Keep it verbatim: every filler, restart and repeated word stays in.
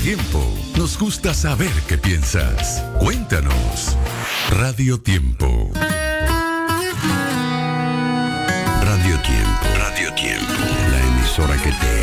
Tiempo. Nos gusta saber qué piensas. Cuéntanos. Radio Tiempo. Radio Tiempo. Radio Tiempo. La emisora que te